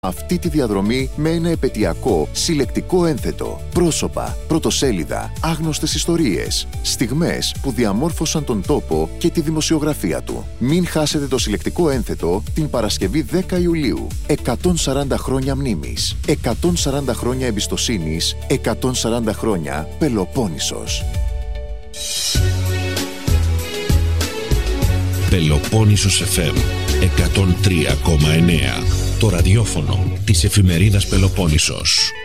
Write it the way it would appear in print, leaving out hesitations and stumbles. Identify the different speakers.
Speaker 1: αυτή τη διαδρομή με ένα επετειακό συλλεκτικό ένθετο. Πρόσωπα, πρωτοσέλιδα, άγνωστες ιστορίες, στιγμές που διαμόρφωσαν τον τόπο και τη δημοσιογραφία του. Μην χάσετε το συλλεκτικό ένθετο την Παρασκευή 10 Ιουλίου. 140 χρόνια μνήμης, 140 χρόνια εμπιστοσύνης, 140 χρόνια Πελοπόννησος.
Speaker 2: Πελοπόννησος FM 103,9. Το ραδιόφωνο της εφημερίδας Πελοπόννησος.